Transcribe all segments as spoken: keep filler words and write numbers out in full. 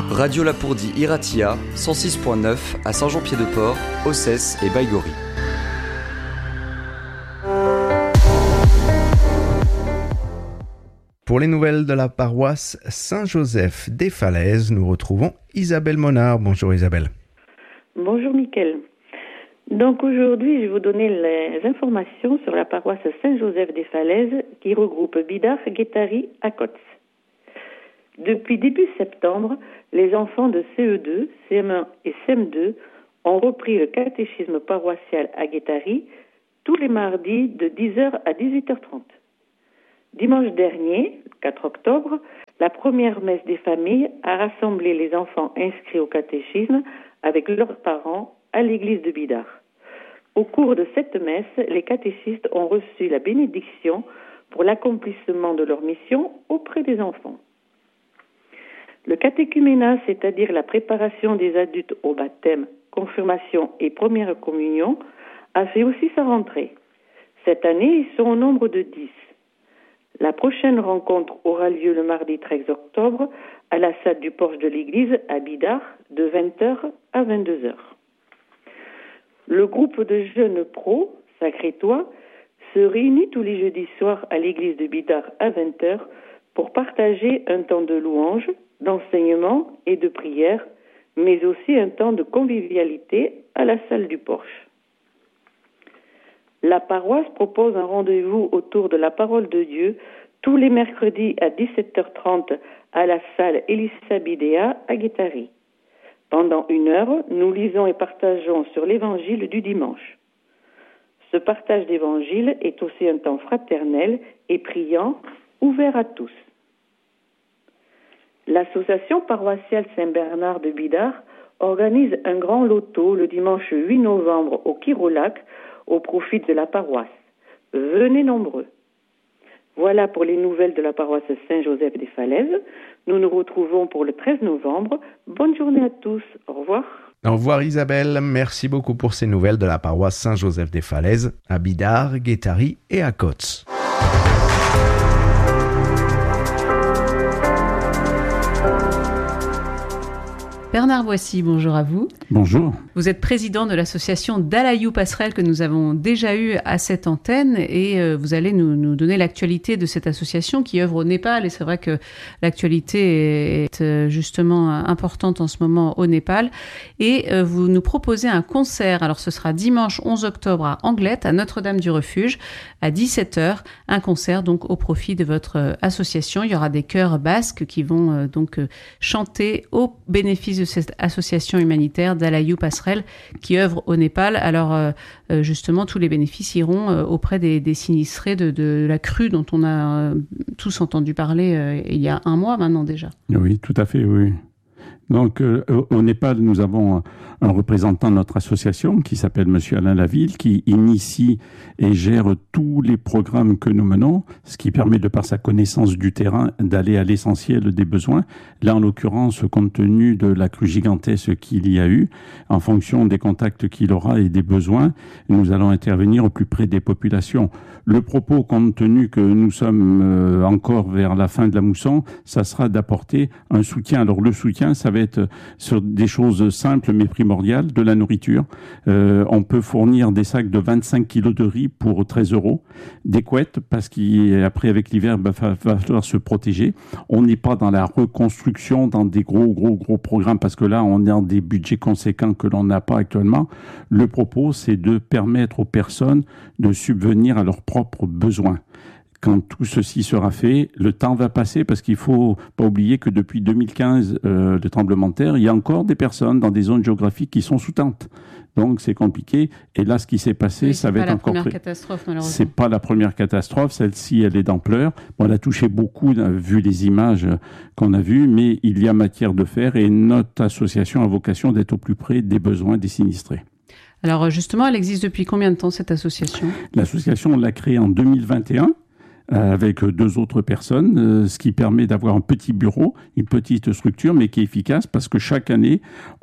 Radio Lapourdie Iratia, cent six point neuf à Saint-Jean-Pied-de-Port, Ossès et Baïgorry. Pour les nouvelles de la paroisse Saint-Joseph des Falaises, nous retrouvons Isabelle Monard. Bonjour Isabelle. Bonjour Mickaël. Donc aujourd'hui, je vais vous donner les informations sur la paroisse Saint-Joseph des Falaises qui regroupe Bidart, Guétari, Accots. Depuis début septembre, les enfants de C E deux, C M un et C M deux ont repris le catéchisme paroissial à Guétari tous les mardis de dix heures à dix-huit heures trente. Dimanche dernier, le quatre octobre, la première messe des familles a rassemblé les enfants inscrits au catéchisme avec leurs parents à l'église de Bidart. Au cours de cette messe, les catéchistes ont reçu la bénédiction pour l'accomplissement de leur mission auprès des enfants. Le catéchuménat, c'est-à-dire la préparation des adultes au baptême, confirmation et première communion, a fait aussi sa rentrée. Cette année, ils sont au nombre de dix. La prochaine rencontre aura lieu le mardi treize octobre à la salle du porche de l'église à Bidart de vingt heures à vingt-deux heures. Le groupe de jeunes pros, Sacré-Toi, se réunit tous les jeudis soirs à l'église de Bidart à vingt heures pour partager un temps de louange, d'enseignement et de prière, mais aussi un temps de convivialité à la salle du porche. La paroisse propose un rendez-vous autour de la parole de Dieu tous les mercredis à dix-sept heures trente à la salle Elissa Bidéa à Guétari. Pendant une heure, nous lisons et partageons sur l'évangile du dimanche. Ce partage d'évangile est aussi un temps fraternel et priant, ouvert à tous. L'association paroissiale Saint-Bernard de Bidart organise un grand loto le dimanche huit novembre au Kirolac au profit de la paroisse. Venez nombreux. Voilà pour les nouvelles de la paroisse Saint-Joseph des Falaises. Nous nous retrouvons pour le treize novembre. Bonne journée à tous. Au revoir. Au revoir Isabelle. Merci beaucoup pour ces nouvelles de la paroisse Saint-Joseph des Falaises à Bidart, Guétari et Accots. Bernard Boissy, bonjour à vous. Bonjour. Vous êtes président de l'association Dalayou Passerelle que nous avons déjà eue à cette antenne et euh, vous allez nous, nous donner l'actualité de cette association qui œuvre au Népal. Et c'est vrai que l'actualité est euh, justement importante en ce moment au Népal. Et euh, vous nous proposez un concert. Alors ce sera dimanche onze octobre à Anglette, à Notre-Dame-du-Refuge, à dix-sept heures. Un concert donc au profit de votre euh, association. Il y aura des chœurs basques qui vont euh, donc euh, chanter au bénéfice de cette association humanitaire Dalayou Passerelle qui œuvre au Népal. Alors euh, justement, tous les bénéfices iront euh, auprès des, des sinistrés de, de la crue dont on a euh, tous entendu parler euh, il y a un mois maintenant déjà. Oui, tout à fait, oui. Donc, euh, au Népal, nous avons un représentant de notre association qui s'appelle Monsieur Alain Laville, qui initie et gère tous les programmes que nous menons, ce qui permet, de par sa connaissance du terrain, d'aller à l'essentiel des besoins. Là, en l'occurrence, compte tenu de la crue gigantesque qu'il y a eu, en fonction des contacts qu'il aura et des besoins, nous allons intervenir au plus près des populations. Le propos, compte tenu que nous sommes euh, encore vers la fin de la mousson, ça sera d'apporter un soutien. Alors, le soutien, ça va être sur des choses simples mais primordiales, de la nourriture. Euh, on peut fournir des sacs de vingt-cinq kilos de riz pour treize euros, des couettes, parce qu'après avec l'hiver, il bah, va, va falloir se protéger. On n'est pas dans la reconstruction, dans des gros, gros, gros programmes, parce que là, on est dans des budgets conséquents que l'on n'a pas actuellement. Le propos, c'est de permettre aux personnes de subvenir à leurs propres besoins. Quand tout ceci sera fait, le temps va passer parce qu'il faut pas oublier que depuis deux mille quinze, euh, le tremblement de terre, il y a encore des personnes dans des zones géographiques qui sont sous tente. Donc c'est compliqué. Et là, ce qui s'est passé, oui, ça va être encore. C'est pas la première catastrophe, malheureusement. C'est pas la première catastrophe. Celle-ci, elle est d'ampleur. Bon, elle a touché beaucoup, vu les images qu'on a vues, mais il y a matière de faire et notre association a vocation d'être au plus près des besoins des sinistrés. Alors justement, elle existe depuis combien de temps, cette association ? L'association, on l'a créée en deux mille vingt et un. euh, avec deux autres personnes, euh, ce qui permet d'avoir un petit bureau, une petite structure, mais qui est efficace parce que chaque année,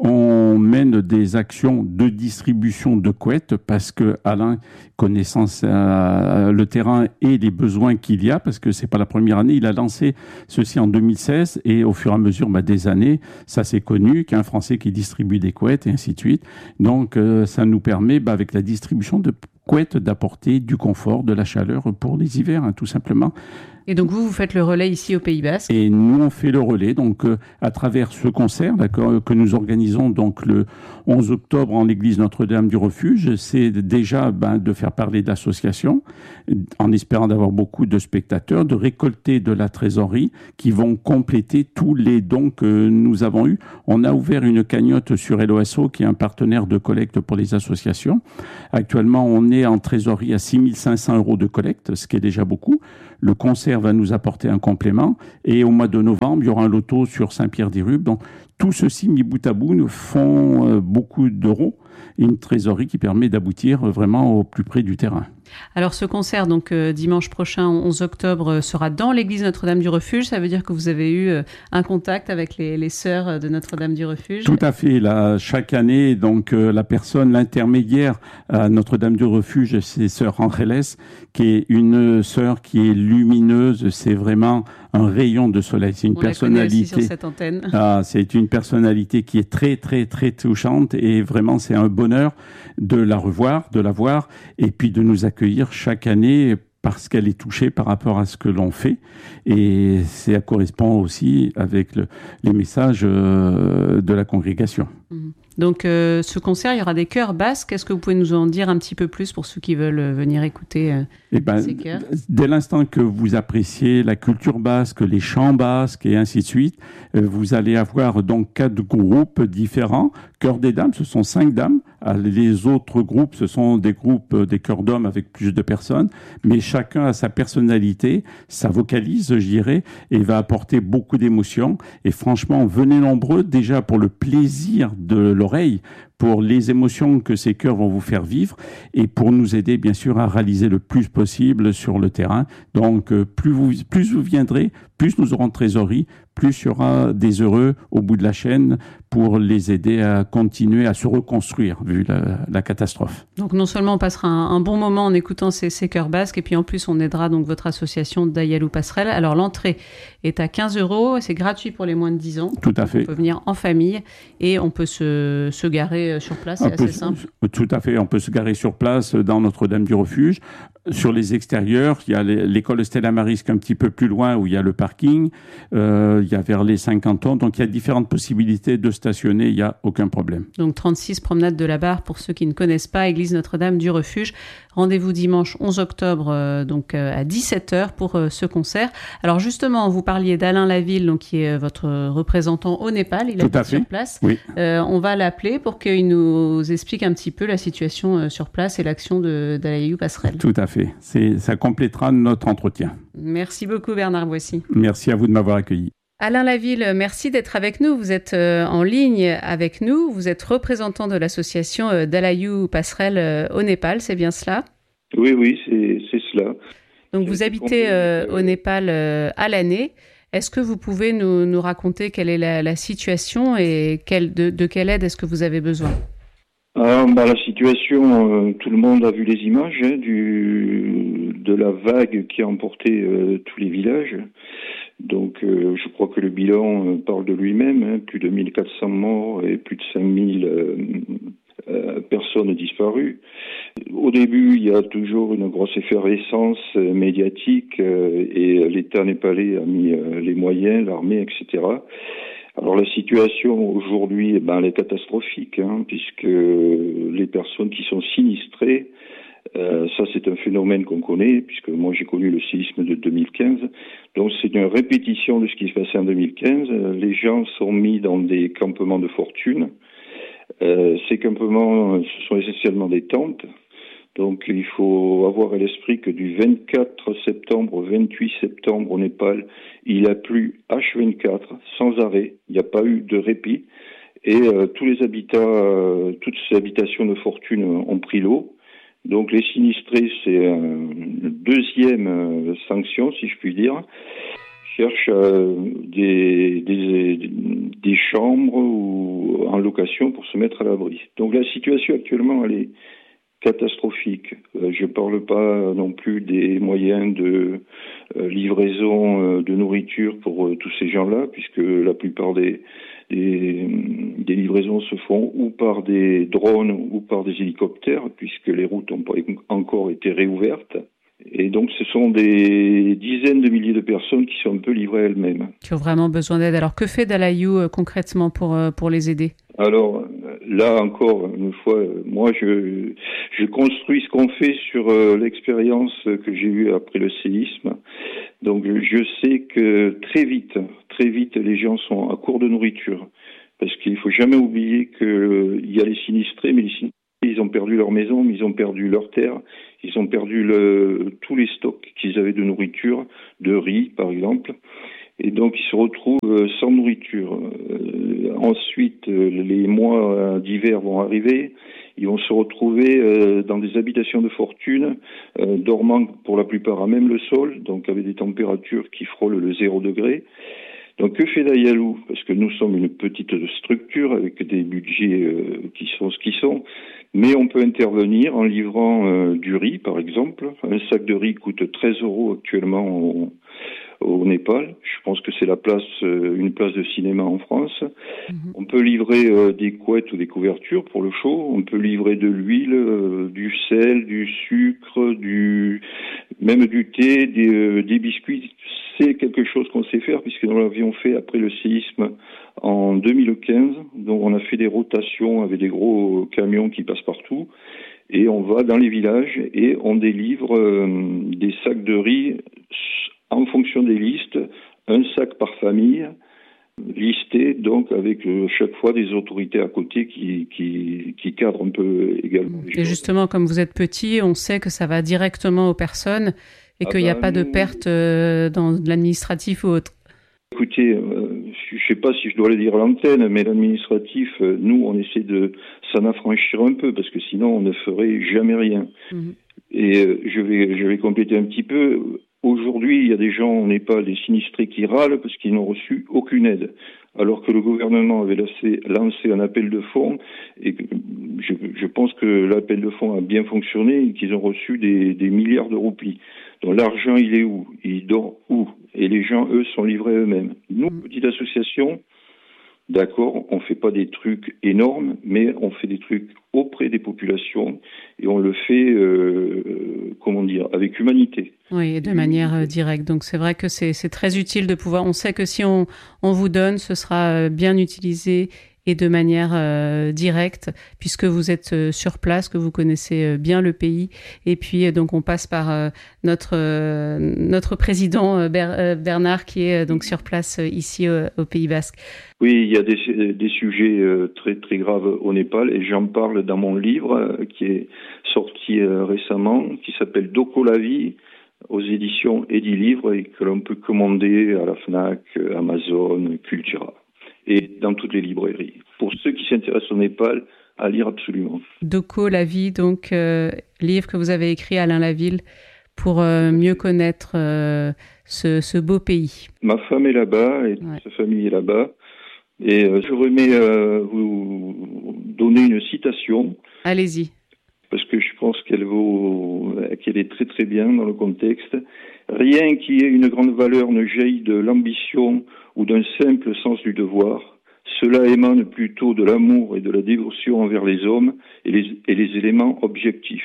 on mène des actions de distribution de couettes parce que Alain, connaissant euh, le terrain et les besoins qu'il y a, parce que c'est pas la première année, il a lancé ceci en deux mille seize et au fur et à mesure bah, des années, ça s'est connu qu'un Français qui distribue des couettes et ainsi de suite. Donc, euh, ça nous permet, bah, avec la distribution de couettes, d'apporter du confort, de la chaleur pour les hivers, hein, tout simplement. Et donc vous, vous faites le relais ici au Pays Basque. Et nous, on fait le relais, donc euh, à travers ce concert, d'accord, que nous organisons donc le onze octobre en l'église Notre-Dame du Refuge. C'est déjà ben, de faire parler d'associations, en espérant d'avoir beaucoup de spectateurs, de récolter de la trésorerie qui vont compléter tous les dons que nous avons eus. On a ouvert une cagnotte sur L O S O, qui est un partenaire de collecte pour les associations. Actuellement, on est en trésorerie à six mille cinq cents euros de collecte, ce qui est déjà beaucoup. Le concert va nous apporter un complément. Et au mois de novembre, il y aura un loto sur Saint-Pierre-d'Irube. Donc, tout ceci, mis bout à bout, nous font euh, beaucoup d'euros. Et une trésorerie qui permet d'aboutir vraiment au plus près du terrain. Alors ce concert, donc euh, dimanche prochain, onze octobre, sera dans l'église Notre-Dame du Refuge. Ça veut dire que vous avez eu euh, un contact avec les, les sœurs de Notre-Dame du Refuge. Tout à fait. Là, chaque année, donc euh, la personne, l'intermédiaire à Notre-Dame du Refuge, c'est sœur Angeles, qui est une sœur qui est lumineuse. C'est vraiment un rayon de soleil. C'est une On personnalité. La connaît aussi sur cette antenne. Ah, c'est une personnalité qui est très, très, très touchante et vraiment, c'est un bonheur de la revoir, de la voir et puis de nous accueillir chaque année parce qu'elle est touchée par rapport à ce que l'on fait. Et ça correspond aussi avec le, les messages euh, de la congrégation. Mmh. Donc, euh, ce concert, il y aura des chœurs basques. Est-ce que vous pouvez nous en dire un petit peu plus pour ceux qui veulent venir écouter euh, eh ben, ces chœurs ? Dès l'instant que vous appréciez la culture basque, les chants basques et ainsi de suite, euh, vous allez avoir donc quatre groupes différents. Chœur des dames, ce sont cinq dames. Les autres groupes, ce sont des groupes, des chœurs d'hommes avec plus de personnes. Mais chacun a sa personnalité, sa vocalise, je dirais, et va apporter beaucoup d'émotions. Et franchement, venez nombreux déjà pour le plaisir de l'oreille, pour les émotions que ces chœurs vont vous faire vivre et pour nous aider bien sûr à réaliser le plus possible sur le terrain. Donc plus vous, plus vous viendrez, plus nous aurons de trésorerie, plus il y aura des heureux au bout de la chaîne pour les aider à continuer à se reconstruire vu la, la catastrophe. Donc non seulement on passera un, un bon moment en écoutant ces, ces chœurs basques et puis en plus on aidera donc votre association Dayalou Passerelle. Alors l'entrée est à quinze euros, c'est gratuit pour les moins de dix ans. Tout à fait. On peut venir en famille et on peut se, se garer sur place, c'est assez simple. Tout à fait, on peut se garer sur place dans Notre-Dame du Refuge. Sur les extérieurs, il y a l'école Stella Maris un petit peu plus loin où il y a le parking. Euh, il y a vers les cinquante ans. Donc, il y a différentes possibilités de stationner. Il n'y a aucun problème. Donc, trente-six promenade de la Barre pour ceux qui ne connaissent pas, église Notre-Dame du Refuge. Rendez-vous dimanche onze octobre, euh, donc euh, à dix-sept heures pour euh, ce concert. Alors, justement, vous parliez d'Alain Laville, donc, qui est votre représentant au Népal. Il est sur place. Oui. Euh, on va l'appeler pour qu'il nous explique un petit peu la situation euh, sur place et l'action de Dayalou Passerelle. Tout à fait. C'est, ça complétera notre entretien. Merci beaucoup Bernard Boissy. Merci à vous de m'avoir accueilli. Alain Laville, merci d'être avec nous. Vous êtes euh, en ligne avec nous. Vous êtes représentant de l'association euh, Dayalou Passerelle euh, au Népal, c'est bien cela ? Oui, oui, c'est, c'est cela. Donc J'ai vous habitez euh, au Népal euh, à l'année. Est-ce que vous pouvez nous, nous raconter quelle est la, la situation et quelle, de, de quelle aide est-ce que vous avez besoin ? Ah, bah, la situation, euh, tout le monde a vu les images hein, du, de la vague qui a emporté euh, tous les villages. Donc, euh, je crois que le bilan euh, parle de lui-même. Hein, plus de mille quatre cents morts et plus de cinq mille euh, euh, personnes disparues. Au début, il y a toujours une grosse effervescence euh, médiatique euh, et l'État népalais a mis euh, les moyens, l'armée, et cetera. Alors la situation aujourd'hui, eh ben, elle est catastrophique, hein, puisque les personnes qui sont sinistrées, euh, ça c'est un phénomène qu'on connaît, puisque moi j'ai connu le séisme de deux mille quinze, donc c'est une répétition de ce qui se passait en deux mille quinze. Les gens sont mis dans des campements de fortune. Euh, ces campements, ce sont essentiellement des tentes. Donc il faut avoir à l'esprit que du vingt-quatre septembre au vingt-huit septembre au Népal, il a plu H vingt-quatre sans arrêt. Il n'y a pas eu de répit. Et euh, tous les habitats, euh, toutes ces habitations de fortune ont pris l'eau. Donc les sinistrés, c'est une deuxième sanction, si je puis dire, cherchent des, des, des chambres ou en location pour se mettre à l'abri. Donc la situation actuellement, elle est catastrophique. Je ne parle pas non plus des moyens de livraison de nourriture pour tous ces gens-là, puisque la plupart des, des, des livraisons se font ou par des drones ou par des hélicoptères, puisque les routes n'ont pas encore été réouvertes. Et donc ce sont des dizaines de milliers de personnes qui sont un peu livrées à elles-mêmes. Qui ont vraiment besoin d'aide. Alors que fait Dalayou euh, concrètement pour, euh, pour les aider ? Alors là encore, une fois, moi je, je construis ce qu'on fait sur euh, l'expérience que j'ai eue après le séisme. Donc je sais que très vite, très vite les gens sont à court de nourriture. Parce qu'il ne faut jamais oublier qu'il euh, y a les sinistrés, mais les sinistrés, ils ont perdu leur maison, mais ils ont perdu leur terre, ils ont perdu le, tous les stocks qu'ils avaient de nourriture, de riz par exemple, et donc ils se retrouvent sans nourriture. Euh, ensuite, les mois d'hiver vont arriver, ils vont se retrouver euh, dans des habitations de fortune, euh, dormant pour la plupart à même le sol, donc avec des températures qui frôlent le zéro degré. Donc que fait Dalayou ? Parce que nous sommes une petite structure avec des budgets euh, qui sont ce qu'ils sont, mais on peut intervenir en livrant euh, du riz par exemple. Un sac de riz coûte treize euros actuellement au, au Népal. Je pense que c'est la place, euh, une place de cinéma en France. Mmh. On peut livrer euh, des couettes ou des couvertures pour le chaud. On peut livrer de l'huile, euh, du sel, du sucre, du même du thé, des, euh, des biscuits. C'est quelque chose qu'on sait faire puisque nous l'avions fait après le séisme en deux mille quinze. Donc on a fait des rotations avec des gros camions qui passent partout et on va dans les villages et on délivre euh, des sacs de riz en fonction des listes, un sac par famille, listé donc avec euh, chaque fois des autorités à côté qui, qui, qui cadrent un peu également. Et justement, comme vous êtes petit, on sait que ça va directement aux personnes et ah qu'il n'y a bah, pas nous... de perte euh, dans l'administratif ou autre. Écoutez, euh, je ne sais pas si je dois le dire à l'antenne, mais l'administratif, euh, nous, on essaie de s'en affranchir un peu parce que sinon, on ne ferait jamais rien. Mmh. Et euh, je vais, je vais compléter un petit peu. Aujourd'hui, il y a des gens au Népal, des sinistrés qui râlent parce qu'ils n'ont reçu aucune aide. Alors que le gouvernement avait lancé, lancé un appel de fonds et que je, je pense que l'appel de fonds a bien fonctionné et qu'ils ont reçu des, des milliards de roupies. Donc l'argent, il est où ? Il dort où ? Et les gens, eux, sont livrés eux-mêmes. Nous, petite association, d'accord, on ne fait pas des trucs énormes, mais on fait des trucs auprès des populations et on le fait, euh, comment dire, avec humanité. Oui, et de manière euh, directe. Donc c'est vrai que c'est, c'est très utile de pouvoir... On sait que si on, on vous donne, ce sera bien utilisé et de manière euh, directe, puisque vous êtes euh, sur place, que vous connaissez euh, bien le pays. Et puis, euh, donc, on passe par euh, notre euh, notre président euh, Ber, euh, Bernard, qui est euh, donc sur place euh, ici euh, au Pays Basque. Oui, il y a des, des sujets euh, très très graves au Népal, et j'en parle dans mon livre euh, qui est sorti euh, récemment, qui s'appelle Doko la vie, aux éditions Edilivre, et que l'on peut commander à la Fnac, Amazon, Cultura, et dans toutes les librairies. Pour ceux qui s'intéressent au Népal, à lire absolument. Doko la vie, donc euh, livre que vous avez écrit, Alain Laville, pour euh, mieux connaître euh, ce, ce beau pays. Ma femme est là-bas et ouais. Sa famille est là-bas. Et euh, je remets euh, vous donner une citation. Allez-y. Parce que je pense qu'elle vaut, qu'elle est très très bien dans le contexte. Rien qui ait une grande valeur ne jaillit de l'ambition ou d'un simple sens du devoir. Cela émane plutôt de l'amour et de la dévotion envers les hommes et les, et les éléments objectifs.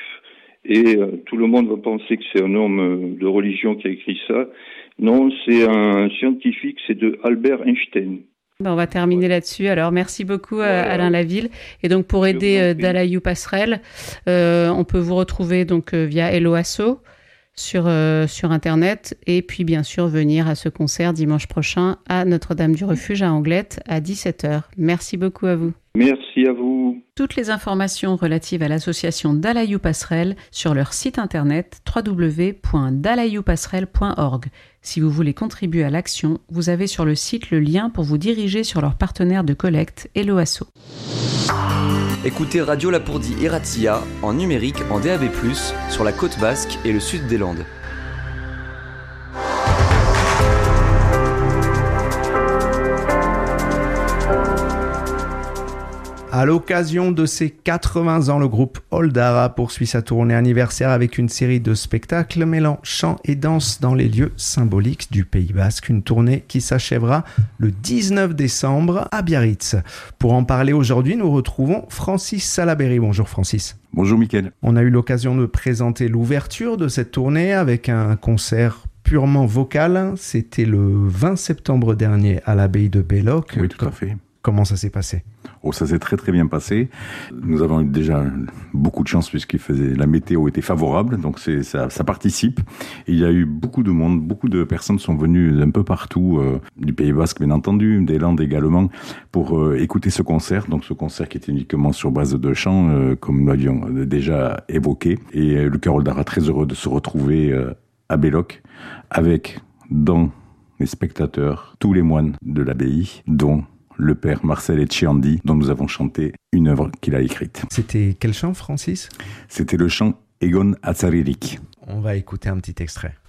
Et euh, tout le monde va penser que c'est un homme de religion qui a écrit ça. Non, c'est un scientifique, c'est de Albert Einstein. On va terminer ouais. là-dessus. Alors, merci beaucoup ouais, Alain Laville. Et donc, pour aider euh, Dalayou Passerelle, euh, on peut vous retrouver donc euh, via Hello Asso sur euh, sur Internet, et puis bien sûr venir à ce concert dimanche prochain à Notre-Dame du Refuge à Anglette à dix-sept heures. Merci beaucoup à vous. Merci à vous. Toutes les informations relatives à l'association Dalayou Passerelle sur leur site internet w w w point dalayou passerelle point org. Si vous voulez contribuer à l'action, vous avez sur le site le lien pour vous diriger sur leur partenaire de collecte Hello Asso. Écoutez Radio Lapourdie et Ratia en numérique en D A B plus, sur la côte basque et le sud des Landes. À l'occasion de ses quatre-vingts ans, le groupe Oldara poursuit sa tournée anniversaire avec une série de spectacles mêlant chant et danse dans les lieux symboliques du Pays Basque. Une tournée qui s'achèvera le dix-neuf décembre à Biarritz. Pour en parler aujourd'hui, nous retrouvons Francis Salaberry. Bonjour Francis. Bonjour Mickaël. On a eu l'occasion de présenter l'ouverture de cette tournée avec un concert purement vocal. C'était le vingt septembre dernier à l'abbaye de Belloc. Oui, tout à fait. Comment ça s'est passé ? Oh, ça s'est très très bien passé. Nous avons eu déjà beaucoup de chance puisqu'il faisait, la météo était favorable, donc c'est, ça, ça participe. Et il y a eu beaucoup de monde, beaucoup de personnes sont venues d'un peu partout, euh, du Pays Basque bien entendu, des Landes également, pour euh, écouter ce concert. Donc ce concert qui était uniquement sur base de chant, euh, comme nous l'avions déjà évoqué. Et euh, le chœur Oldara très heureux de se retrouver euh, à Belloc avec, dans les spectateurs, tous les moines de l'abbaye, dont le père Marcel Etcheandi, dont nous avons chanté une œuvre qu'il a écrite. C'était quel chant, Francis ? C'était le chant Egon Atzaririk. On va écouter un petit extrait.